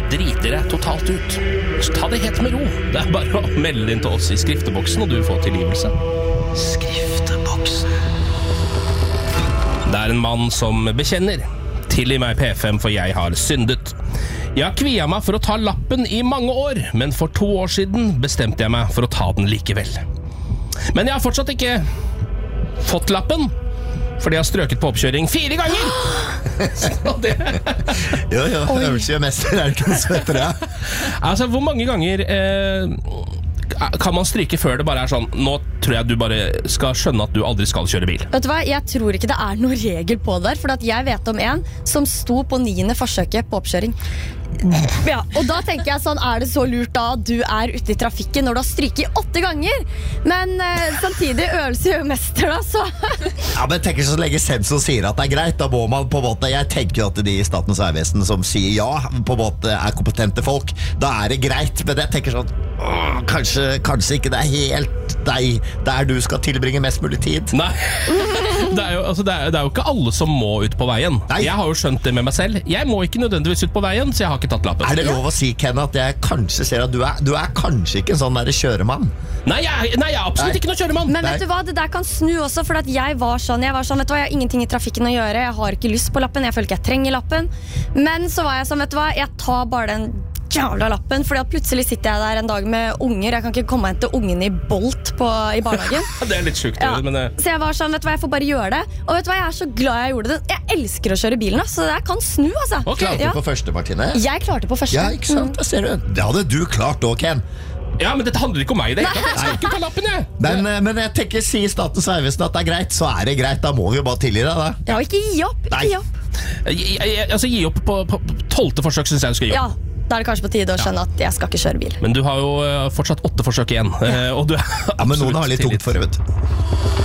driter deg totalt ut. Så ta det helt med ro. Det bare å melde inn til oss i skrifteboksen, og du får tilgivelse. Skrifteboksen. Det en mann som bekjenner. Tilgi meg P5, for jeg har syndet. Jeg har kviet meg for å ta lappen i mange år, men for 2 år siden bestemte jeg meg for å ta den likevel. Men jeg har fortsatt ikke fått lappen, fordi jeg har strøket på oppkjøring 4 ganger. Så det... Jo, øvelse gjør mester, det ikke noe som heter det. Altså, hvor mange ganger kan man stryke før det bare sånn, nå tror jeg du bare skal skjønne at du aldri skal kjøre bil? Vet du hva, jeg tror ikke det noe regel på det der, for at jeg vet om en som sto på 9. forsøket på oppkjøring. Ja, og da tenker jeg sånn, det så lurt da at du ute i trafikken når du har stryket 8 ganger? Men samtidig øvelse gjør mester da, så... Ja, men tenker så lenge sensor sier at det greit, da må man på en måte, jeg tenker jo at de i Statens vegvesen som sier ja, på en måte kompetente folk, da det greit, men jeg tenker sånn, kanskje ikke det helt deg der du skal tilbringe mest mulig tid. Nei, det jo ikke alle som må ut på veien. Nei. Jeg har jo skjønt det med meg selv. Jeg må ikke nødvendigvis ut på veien, så jeg har ikke tatt lappen. Det lov å si, Ken, at jeg kanskje ser at du kanskje ikke en sånn der kjøremann? Nei, jeg absolutt ikke noe kjøremann. Men vet du hva, det der kan snu også, for at jeg var sånn, vet du hva, jeg har ingenting i trafikken å gjøre, jeg har ikke lyst på lappen, jeg føler ikke jeg trenger lappen. Men så var jeg sånn, vet du hva, jeg tar bare den jævla lappen, fordi at plutselig sitter jeg der en dag med unger. Jeg kan ikke komme og hente ungen i Bolt i barnehagen. Det litt sjukt, ja. Men Så jeg var sånn, vet du hva, jeg får bare gjøre det. Og vet du hva, jeg så glad jeg gjorde det. Jeg elsker å kjøre bilen, så det kan snu, altså. Klarte du på første, Martine? Jeg klarte på første. Ja, ikke sant? Ser du? Det hadde du klart også, Ken. Ja, men dette handler ikke om meg i det. Jeg skal ikke ta lappen, jeg. Men jeg tenker, sier Statens vegvesen at det greit, så det greit. Da må vi jo bare tilgi deg, da. Ja, ikke gi opp. Ikke gi opp. Altså, gi opp på 12. forsøk, synes jeg du skal gi opp. Ja. Da det kanskje på tide å skjønne at jeg skal ikke kjøre bil. Men du har jo fortsatt 8 forsøk igjen. Og du men noen har litt tungt for det, vet du.